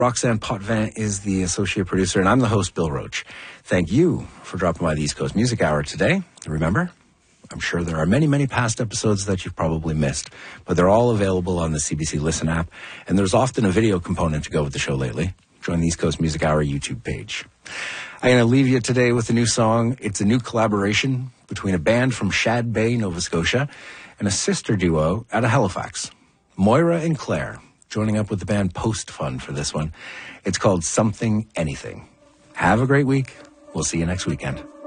Roxanne Potvin is the associate producer, and I'm the host, Bill Roach. Thank you for dropping by the East Coast Music Hour today. Remember, I'm sure there are many, many past episodes that you've probably missed, but they're all available on the CBC Listen app, and there's often a video component to go with the show lately. Join the East Coast Music Hour YouTube page. I'm going to leave you today with a new song. It's a new collaboration between a band from Shad Bay, Nova Scotia, and a sister duo out of Halifax, Moira and Claire, joining up with the band Post Fun for this one. It's called Something Anything. Have a great week. We'll see you next weekend.